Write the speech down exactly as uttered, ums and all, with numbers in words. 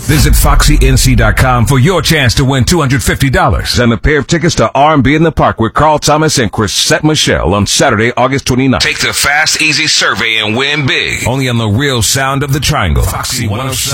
Visit foxy n c dot com for your chance to win two hundred fifty dollars and a pair of tickets to R and B in the Park with Carl Thomas and Chrisette Michele on Saturday, August twenty-ninth. Take the Fast Easy survey and win big. Only on the real sound of the Triangle. Foxy one oh seven.